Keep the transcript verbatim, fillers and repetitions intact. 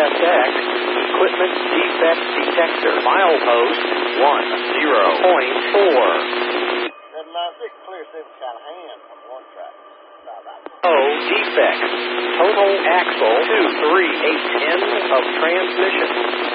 S X, equipment defect detector, milepost one zero point four. seven nine six, clear seven Callahan from one track. O defect, total axle two three eight end of transmission.